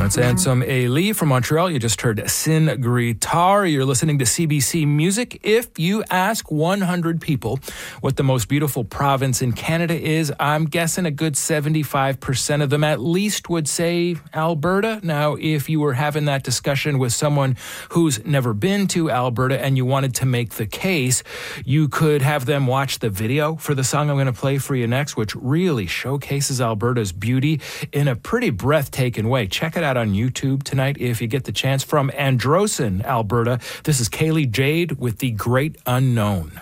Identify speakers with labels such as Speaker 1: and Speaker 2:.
Speaker 1: That's Ansem Eli from Montreal. You just heard Sin Gritar. You're listening to CBC Music. If you ask 100 people what the most beautiful province in Canada is, I'm guessing a good 75% of them at least would say Alberta. Now, if you were having that discussion with someone who's never been to Alberta and you wanted to make the case, you could have them watch the video for the song I'm going to play for you next, which really showcases Alberta's beauty in a pretty breathtaking way. Check it out on YouTube tonight if you get the chance. From Androsin, Alberta, this is Kaylee Jade with The Great Unknown.